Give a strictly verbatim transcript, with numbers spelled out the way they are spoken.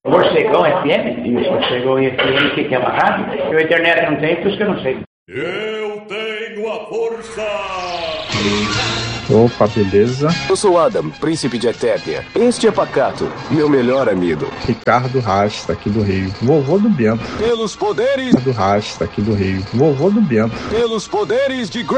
Morcegão F M? Isso, Morcegão F M, o que, que é uma rádio? Eu a internet não tenho, por isso que eu não sei. Eu tenho a força! Opa, beleza? Eu sou Adam, príncipe de Eternia. Este é Pacato, meu melhor amigo. Ricardo Rasta, aqui do Rio. Vovô do Bento. Pelos poderes do Rasta, aqui do Rio. Vovô do Bento. Pelos poderes de